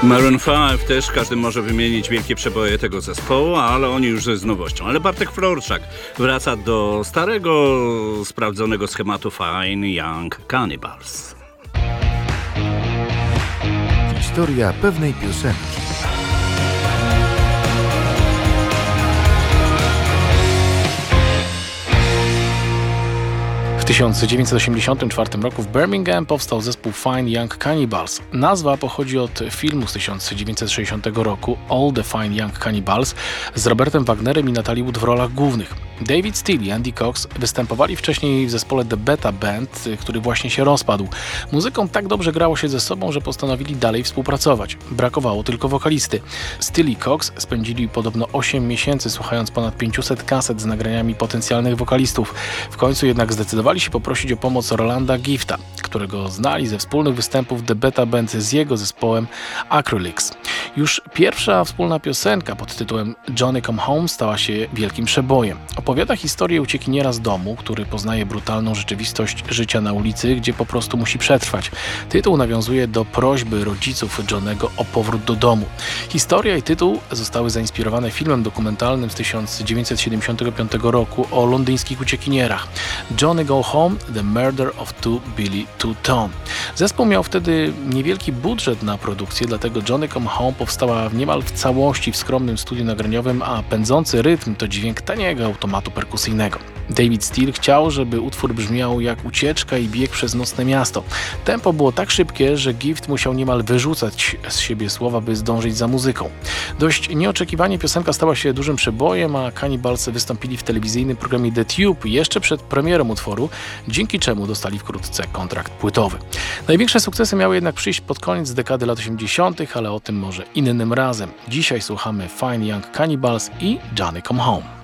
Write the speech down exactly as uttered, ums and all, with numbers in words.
Maroon pięć też każdy może wymienić wielkie przeboje tego zespołu, ale oni już z nowością. Ale Bartek Florczak wraca do starego, sprawdzonego schematu Fine Young Cannibals. Historia pewnej piosenki. W tysiąc dziewięćset osiemdziesiątym czwartym roku w Birmingham powstał zespół Fine Young Cannibals. Nazwa pochodzi od filmu z tysiąc dziewięćset sześćdziesiątego roku All the Fine Young Cannibals z Robertem Wagnerem i Natalie Wood w rolach głównych. David Steele i Andy Cox występowali wcześniej w zespole The Beta Band, który właśnie się rozpadł. Muzyką tak dobrze grało się ze sobą, że postanowili dalej współpracować. Brakowało tylko wokalisty. Steele i Cox spędzili podobno osiem miesięcy słuchając ponad pięćset kaset z nagraniami potencjalnych wokalistów. W końcu jednak zdecydowali się poprosić o pomoc Rolanda Gifta, którego znali ze wspólnych występów The Beta Band z jego zespołem Acrylics. Już pierwsza wspólna piosenka pod tytułem Johnny Come Home stała się wielkim przebojem. Opowiada historię uciekiniera z domu, który poznaje brutalną rzeczywistość życia na ulicy, gdzie po prostu musi przetrwać. Tytuł nawiązuje do prośby rodziców Johnnego o powrót do domu. Historia i tytuł zostały zainspirowane filmem dokumentalnym z tysiąc dziewięćset siedemdziesiątego piątego roku o londyńskich uciekinierach. Johnny Go Home – The Murder of Two Billy Two-Tone. Zespół miał wtedy niewielki budżet na produkcję, dlatego Johnny Come Home powstała niemal w całości w skromnym studiu nagraniowym, a pędzący rytm to dźwięk taniego automatu perkusyjnego. David Steele chciał, żeby utwór brzmiał jak ucieczka i bieg przez nocne miasto. Tempo było tak szybkie, że Gift musiał niemal wyrzucać z siebie słowa, by zdążyć za muzyką. Dość nieoczekiwanie piosenka stała się dużym przebojem, a Cannibals wystąpili w telewizyjnym programie The Tube jeszcze przed premierą utworu, dzięki czemu dostali wkrótce kontrakt płytowy. Największe sukcesy miały jednak przyjść pod koniec dekady lat osiemdziesiątych, ale o tym może innym razem. Dzisiaj słuchamy Fine Young Cannibals i Johnny Come Home.